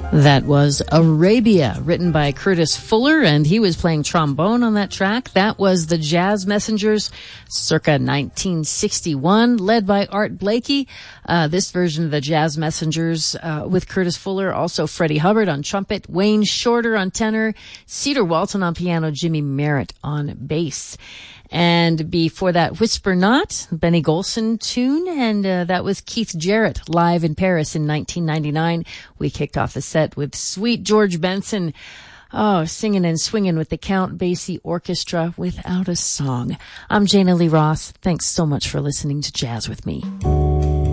That was Arabia, written by Curtis Fuller, and he was playing trombone on that track. That was the Jazz Messengers, circa 1961, led by Art Blakey. This version of the Jazz Messengers with Curtis Fuller, also Freddie Hubbard on trumpet, Wayne Shorter on tenor, Cedar Walton on piano, Jimmy Merritt on bass. And before that, Whisper Not, Benny Golson tune, and that was Keith Jarrett live in Paris in 1999. We kicked off the set with sweet George Benson, singing and swinging with the Count Basie Orchestra, Without a Song. I'm Jana Lee Ross. Thanks so much for listening to Jazz with Me.